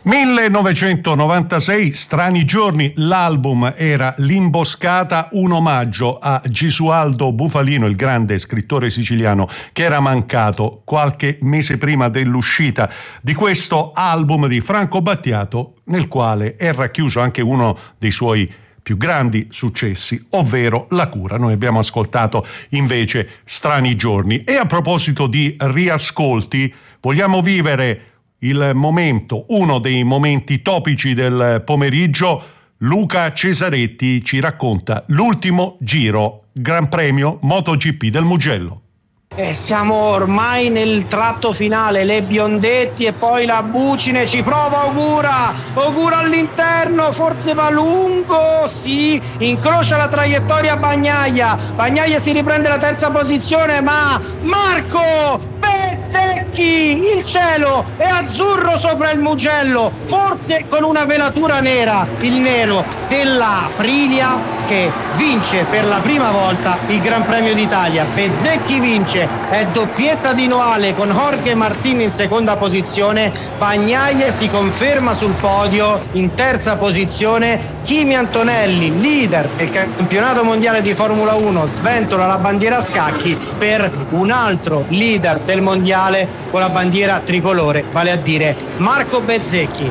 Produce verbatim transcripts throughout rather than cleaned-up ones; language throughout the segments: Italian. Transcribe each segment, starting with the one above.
millenovecentonovantasei, Strani giorni, l'album era L'imboscata, un omaggio a Gesualdo Bufalino, il grande scrittore siciliano che era mancato qualche mese prima dell'uscita di questo album di Franco Battiato, nel quale è racchiuso anche uno dei suoi più grandi successi, ovvero La cura. Noi abbiamo ascoltato invece Strani giorni. E a proposito di riascolti, vogliamo vivere il momento, uno dei momenti topici del pomeriggio. Luca Cesaretti ci racconta l'ultimo giro, Gran Premio MotoGP del Mugello. E siamo ormai nel tratto finale, le Biondetti e poi la Bucine, ci prova Ogura, Ogura all'interno, forse va lungo, sì, incrocia la traiettoria Bagnaia, Bagnaia si riprende la terza posizione, ma Marco Bezzecchi, il cielo è azzurro sopra il Mugello, forse con una velatura nera, il nero della Aprilia che vince per la prima volta il Gran Premio d'Italia. Bezzecchi vince, è doppietta di Noale con Jorge Martin in seconda posizione, Bagnaia si conferma sul podio in terza posizione, Kimi Antonelli, leader del campionato mondiale di Formula uno, sventola la bandiera a scacchi per un altro leader del mondiale con la bandiera tricolore, vale a dire Marco Bezzecchi.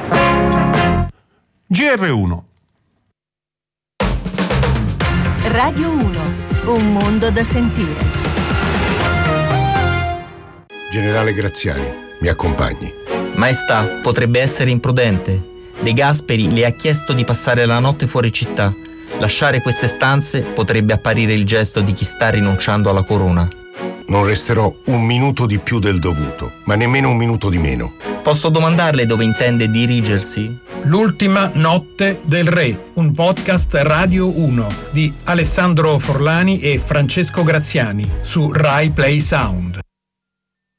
G R uno Radio uno, un mondo da sentire. Generale Graziani, mi accompagni. Maestà, potrebbe essere imprudente. De Gasperi le ha chiesto di passare la notte fuori città. Lasciare queste stanze potrebbe apparire il gesto di chi sta rinunciando alla corona. Non resterò un minuto di più del dovuto, ma nemmeno un minuto di meno. Posso domandarle dove intende dirigersi? L'ultima notte del re, un podcast Radio uno di Alessandro Forlani e Francesco Graziani su Rai Play Sound.